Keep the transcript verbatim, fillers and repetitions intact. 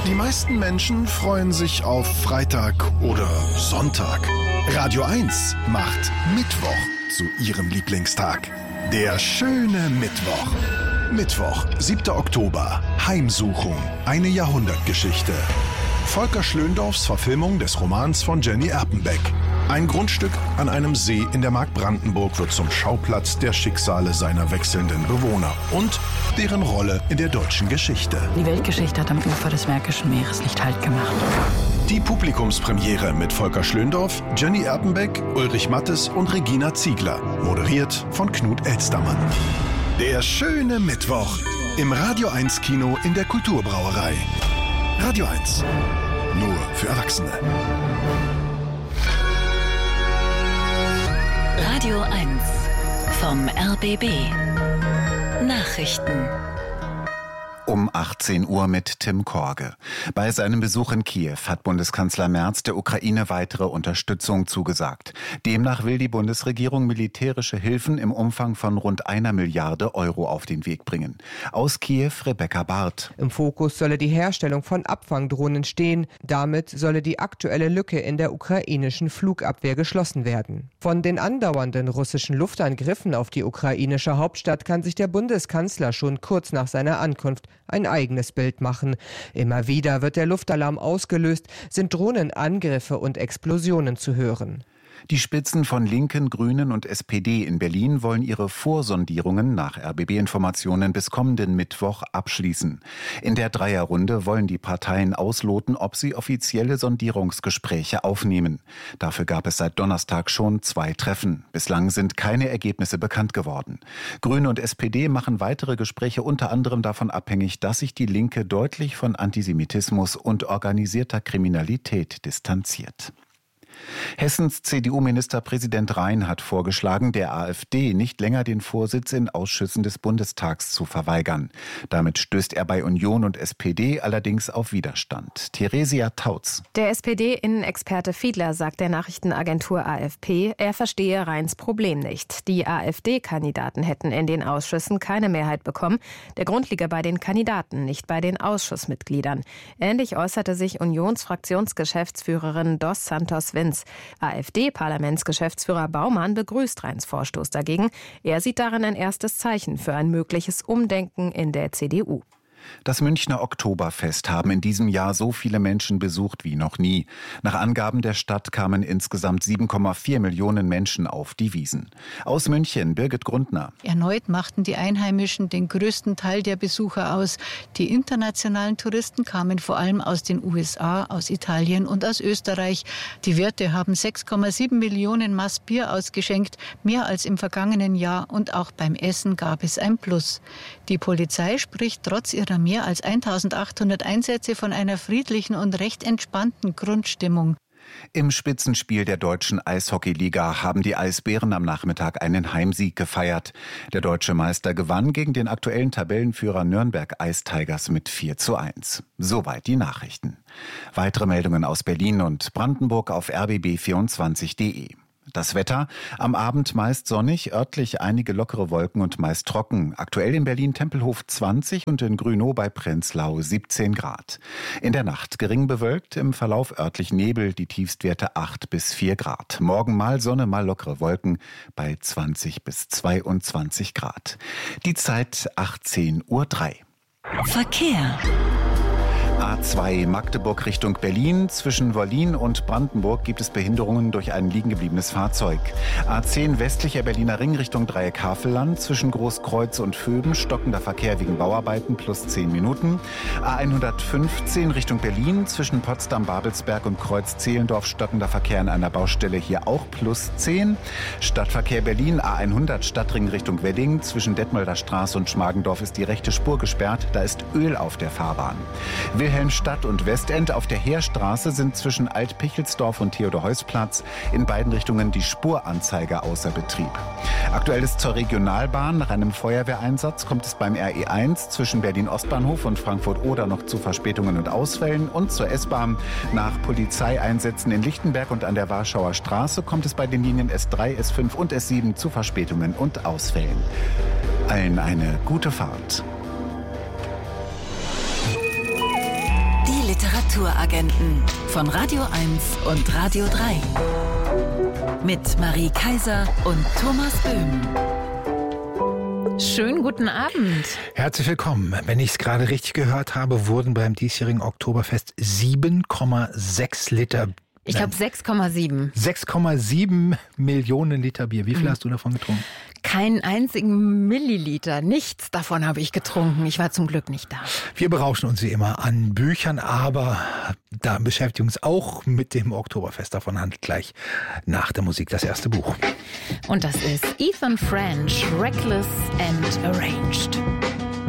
Die meisten Menschen freuen sich auf Freitag oder Sonntag. Radio eins macht Mittwoch zu ihrem Lieblingstag. Der schöne Mittwoch. Mittwoch, siebter Oktober. Heimsuchung. Eine Jahrhundertgeschichte. Volker Schlöndorffs Verfilmung des Romans von Jenny Erpenbeck. Ein Grundstück an einem See in der Mark Brandenburg wird zum Schauplatz der Schicksale seiner wechselnden Bewohner und deren Rolle in der deutschen Geschichte. Die Weltgeschichte hat am Ufer des Märkischen Meeres nicht Halt gemacht. Die Publikumspremiere mit Volker Schlöndorff, Jenny Erpenbeck, Ulrich Mattes und Regina Ziegler. Moderiert von Knut Elstermann. Der schöne Mittwoch im Radio eins Kino in der Kulturbrauerei. Radio eins. Nur für Erwachsene. Radio eins vom R B B. Nachrichten. Um achtzehn Uhr mit Tim Korge. Bei seinem Besuch in Kiew hat Bundeskanzler Merz der Ukraine weitere Unterstützung zugesagt. Demnach will die Bundesregierung militärische Hilfen im Umfang von rund einer Milliarde Euro auf den Weg bringen. Aus Kiew Rebecca Barth. Im Fokus solle die Herstellung von Abfangdrohnen stehen. Damit solle die aktuelle Lücke in der ukrainischen Flugabwehr geschlossen werden. Von den andauernden russischen Luftangriffen auf die ukrainische Hauptstadt kann sich der Bundeskanzler schon kurz nach seiner Ankunft ein eigenes Bild machen. Immer wieder wird der Luftalarm ausgelöst, sind Drohnenangriffe und Explosionen zu hören. Die Spitzen von Linken, Grünen und S P D in Berlin wollen ihre Vorsondierungen nach R B B-Informationen bis kommenden Mittwoch abschließen. In der Dreierrunde wollen die Parteien ausloten, ob sie offizielle Sondierungsgespräche aufnehmen. Dafür gab es seit Donnerstag schon zwei Treffen. Bislang sind keine Ergebnisse bekannt geworden. Grüne und S P D machen weitere Gespräche unter anderem davon abhängig, dass sich die Linke deutlich von Antisemitismus und organisierter Kriminalität distanziert. Hessens C D U-Ministerpräsident Rhein hat vorgeschlagen, der AfD nicht länger den Vorsitz in Ausschüssen des Bundestags zu verweigern. Damit stößt er bei Union und S P D allerdings auf Widerstand. Theresia Tautz. Der S P D-Innenexperte Fiedler sagt der Nachrichtenagentur A F P, er verstehe Rheins Problem nicht. Die AfD-Kandidaten hätten in den Ausschüssen keine Mehrheit bekommen. Der Grund liege bei den Kandidaten, nicht bei den Ausschussmitgliedern. Ähnlich äußerte sich Unionsfraktionsgeschäftsführerin Dos Santos-Vinz. AfD-Parlamentsgeschäftsführer Baumann begrüßt Rheins Vorstoß dagegen. Er sieht darin ein erstes Zeichen für ein mögliches Umdenken in der C D U. Das Münchner Oktoberfest haben in diesem Jahr so viele Menschen besucht wie noch nie. Nach Angaben der Stadt kamen insgesamt sieben Komma vier Millionen Menschen auf die Wiesn. Aus München, Birgit Grundner. Erneut machten die Einheimischen den größten Teil der Besucher aus. Die internationalen Touristen kamen vor allem aus den U S A, aus Italien und aus Österreich. Die Wirte haben sechs Komma sieben Millionen Maß Bier ausgeschenkt, mehr als im vergangenen Jahr, und auch beim Essen gab es ein Plus. Die Polizei spricht trotz ihrer mehr als eintausendachthundert Einsätze von einer friedlichen und recht entspannten Grundstimmung. Im Spitzenspiel der deutschen Eishockeyliga haben die Eisbären am Nachmittag einen Heimsieg gefeiert. Der deutsche Meister gewann gegen den aktuellen Tabellenführer Nürnberg Ice Tigers mit vier zu eins. Soweit die Nachrichten. Weitere Meldungen aus Berlin und Brandenburg auf r b b vierundzwanzig punkt de. Das Wetter: am Abend meist sonnig, örtlich einige lockere Wolken und meist trocken. Aktuell in Berlin-Tempelhof zwanzig und in Grünow bei Prenzlau siebzehn Grad. In der Nacht gering bewölkt, im Verlauf örtlich Nebel, die Tiefstwerte acht bis vier Grad. Morgen mal Sonne, mal lockere Wolken bei zwanzig bis zweiundzwanzig Grad. Die Zeit achtzehn Uhr drei. Verkehr. A zwei Magdeburg Richtung Berlin. Zwischen Wollin und Brandenburg gibt es Behinderungen durch ein liegengebliebenes Fahrzeug. A zehn westlicher Berliner Ring Richtung Dreieck Havelland. Zwischen Großkreuz und Vöben stockender Verkehr wegen Bauarbeiten plus zehn Minuten. A hundertfünfzehn Richtung Berlin. Zwischen Potsdam, Babelsberg und Kreuz Zehlendorf stockender Verkehr an einer Baustelle, hier auch plus zehn. Stadtverkehr Berlin A hundert Stadtring Richtung Wedding. Zwischen Detmolder Straße und Schmargendorf ist die rechte Spur gesperrt. Da ist Öl auf der Fahrbahn. Wilhelmstadt und Westend auf der Heerstraße sind zwischen Alt-Pichelsdorf und Theodor-Heuss-Platz in beiden Richtungen die Spuranzeiger außer Betrieb. Aktuell ist zur Regionalbahn. Nach einem Feuerwehreinsatz kommt es beim R E eins zwischen Berlin-Ostbahnhof und Frankfurt-Oder noch zu Verspätungen und Ausfällen. Und zur S-Bahn. Nach Polizeieinsätzen in Lichtenberg und an der Warschauer Straße kommt es bei den Linien S drei, S fünf und S sieben zu Verspätungen und Ausfällen. Allen eine gute Fahrt. Literaturagenten von Radio eins und Radio drei. Mit Marie Kaiser und Thomas Böhm. Schönen guten Abend. Herzlich willkommen. Wenn ich es gerade richtig gehört habe, wurden beim diesjährigen Oktoberfest sieben Komma sechs Liter Ich glaube sechs Komma sieben. sechs Komma sieben Millionen Liter Bier. Wie viel Mhm. hast du davon getrunken? Keinen einzigen Milliliter. Nichts davon habe ich getrunken. Ich war zum Glück nicht da. Wir berauschen uns wie immer an Büchern, aber da beschäftigen uns auch mit dem Oktoberfest. Davon handelt gleich nach der Musik das erste Buch. Und das ist Ethan French, Reckless and Arranged.